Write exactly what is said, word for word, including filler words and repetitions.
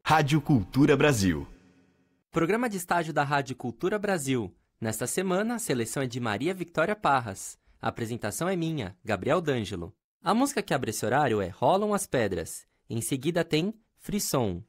Rádio Cultura Brasil. Programa de estágio da Rádio Cultura Brasil. Nesta semana, a seleção é de Maria Victória Parras. A apresentação é minha, Gabriel D'Angelo. A música que abre esse horário é Rolam as Pedras. Em seguida tem Frisson.